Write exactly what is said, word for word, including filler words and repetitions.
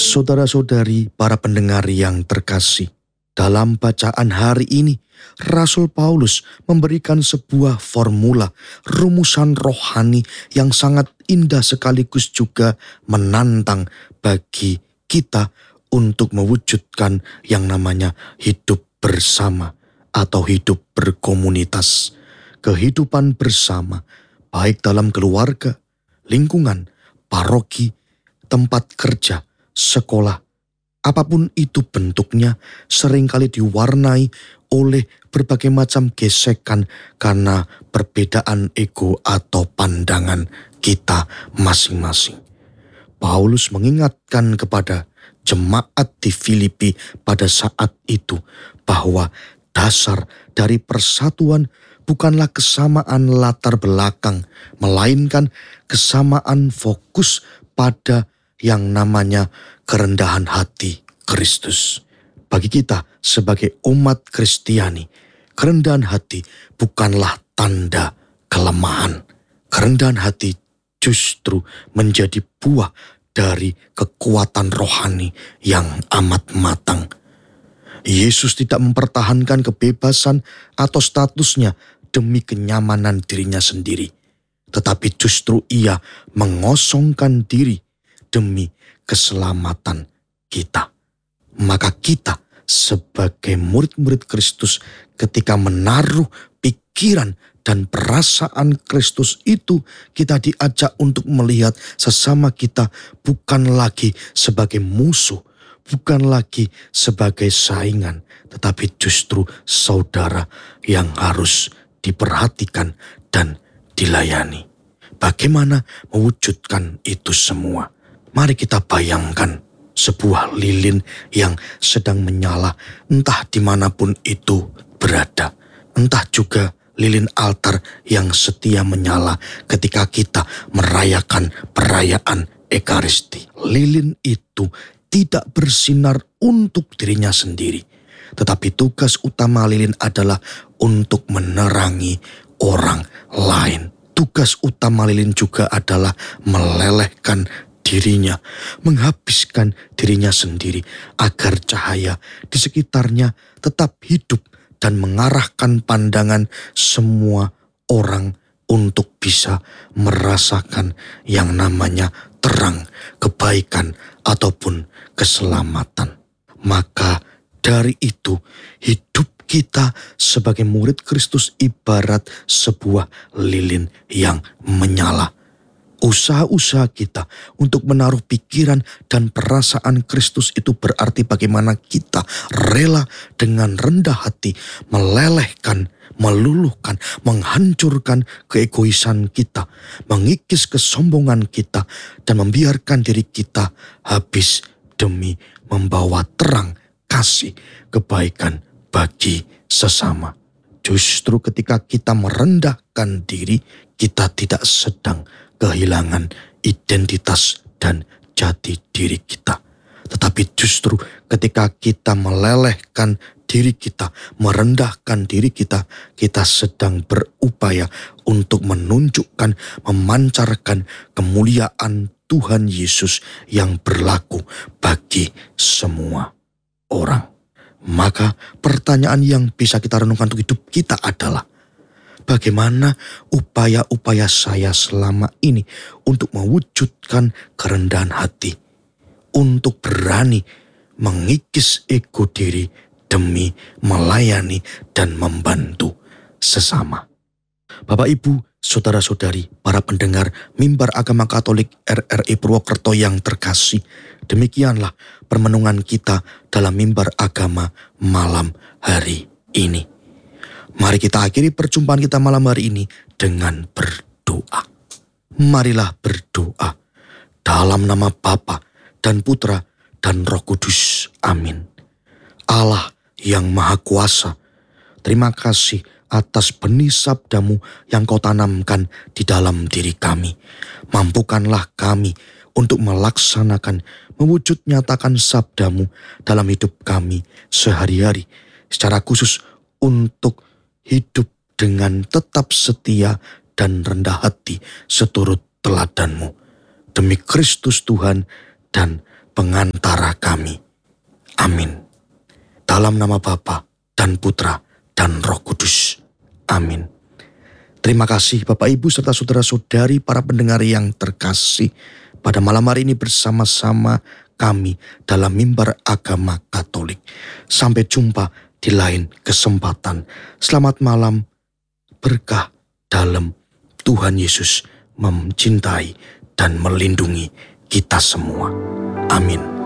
Saudara-saudari, para pendengar yang terkasih, dalam bacaan hari ini, Rasul Paulus memberikan sebuah formula, rumusan rohani yang sangat indah sekaligus juga menantang bagi kita untuk mewujudkan yang namanya hidup bersama atau hidup berkomunitas. Kehidupan bersama, baik dalam keluarga, lingkungan, paroki, tempat kerja, sekolah, apapun itu bentuknya, seringkali diwarnai oleh berbagai macam gesekan karena perbedaan ego atau pandangan kita masing-masing. Paulus mengingatkan kepada jemaat di Filipi pada saat itu bahwa dasar dari persatuan bukanlah kesamaan latar belakang, melainkan kesamaan fokus pada yang namanya kerendahan hati Kristus. Bagi kita sebagai umat Kristiani, kerendahan hati bukanlah tanda kelemahan. Kerendahan hati justru menjadi buah dari kekuatan rohani yang amat matang. Yesus tidak mempertahankan kebebasan atau statusnya demi kenyamanan dirinya sendiri, tetapi justru ia mengosongkan diri demi keselamatan kita. Maka kita sebagai murid-murid Kristus ketika menaruh pikiran dan perasaan Kristus itu, kita diajak untuk melihat sesama kita bukan lagi sebagai musuh, bukan lagi sebagai saingan, tetapi justru saudara yang harus diperhatikan dan dilayani. Bagaimana mewujudkan itu semua? Mari kita bayangkan sebuah lilin yang sedang menyala entah dimanapun itu berada. Entah juga lilin altar yang setia menyala ketika kita merayakan perayaan Ekaristi. Lilin itu tidak bersinar untuk dirinya sendiri, tetapi tugas utama lilin adalah untuk menerangi orang lain. Tugas utama lilin juga adalah melelehkan dirinya, menghabiskan dirinya sendiri agar cahaya di sekitarnya tetap hidup dan mengarahkan pandangan semua orang untuk bisa merasakan yang namanya terang, kebaikan, ataupun keselamatan. Maka dari itu, hidup kita sebagai murid Kristus ibarat sebuah lilin yang menyala. Usaha-usaha kita untuk menaruh pikiran dan perasaan Kristus itu berarti bagaimana kita rela dengan rendah hati melelehkan, meluluhkan, menghancurkan keegoisan kita, mengikis kesombongan kita, dan membiarkan diri kita habis demi membawa terang, kasih, kebaikan bagi sesama. Justru ketika kita merendahkan diri, kita tidak sedang kehilangan identitas dan jati diri kita. Tetapi justru ketika kita melelehkan diri kita, merendahkan diri kita, kita sedang berupaya untuk menunjukkan, memancarkan kemuliaan Tuhan Yesus yang berlaku bagi semua orang. Maka pertanyaan yang bisa kita renungkan untuk hidup kita adalah, bagaimana upaya-upaya saya selama ini untuk mewujudkan kerendahan hati, untuk berani mengikis ego diri demi melayani dan membantu sesama. Bapak, Ibu, saudara-saudari, para pendengar Mimbar Agama Katolik R R I Purwokerto yang terkasih, demikianlah permenungan kita dalam Mimbar Agama malam hari ini. Mari kita akhiri perjumpaan kita malam hari ini dengan berdoa. Marilah berdoa dalam nama Bapa dan Putra dan Roh Kudus. Amin. Allah yang Maha Kuasa, terima kasih atas benih sabdamu yang kau tanamkan di dalam diri kami. Mampukanlah kami untuk melaksanakan, mewujud nyatakan sabdamu dalam hidup kami sehari-hari. Secara khusus untuk hidup dengan tetap setia dan rendah hati seturut teladanmu. Demi Kristus Tuhan dan pengantara kami. Amin. Dalam nama Bapa dan Putra dan Roh Kudus. Amin. Terima kasih Bapak Ibu serta saudara-saudari para pendengar yang terkasih. Pada malam hari ini bersama-sama kami dalam mimbar agama Katolik. Sampai jumpa di lain kesempatan. Selamat malam, berkah dalam Tuhan Yesus mencintai dan melindungi kita semua. Amin.